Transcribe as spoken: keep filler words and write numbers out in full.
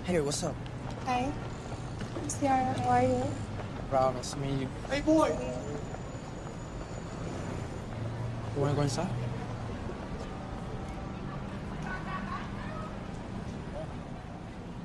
Hey, what's up? Hi, I'm Ciara. How are you? Wow, nice to meet you. Hey, boy. You wanna go inside?